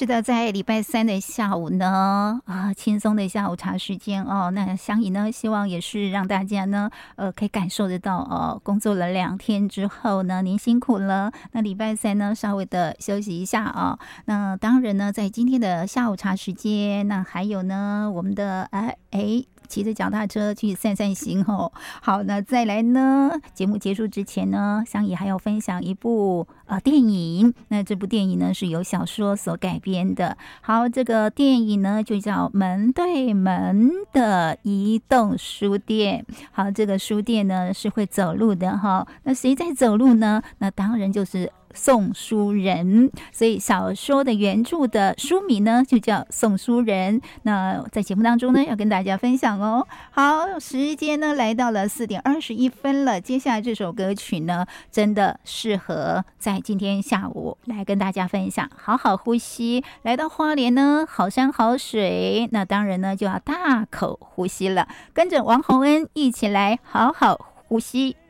是的，在礼拜三的下午呢，轻松的下午茶时间哦，那香怡呢，希望也是让大家呢，可以感受得到工作了2天之后呢，您辛苦了。那礼拜三呢，稍微的休息一下啊。那当然呢，在今天的下午茶时间，那还有呢，我们的骑着脚踏车去散散心哦。好，那再来呢，节目结束之前呢，香怡还要分享一部电影。那这部电影呢是由小说所改编的。好，这个电影呢就叫《门对门的移动书店》。好，这个书店呢是会走路的哈。那谁在走路呢？那当然就是送书人，所以小说的原著的书名呢就叫送书人。那在节目当中呢要跟大家分享哦。好，时间呢来到了4点21分了，接下来这首歌曲呢真的适合在今天下午来跟大家分享。好好呼吸，来到花莲呢，好山好水，那当然呢就要大口呼吸了，跟着王洪恩一起来好好呼吸。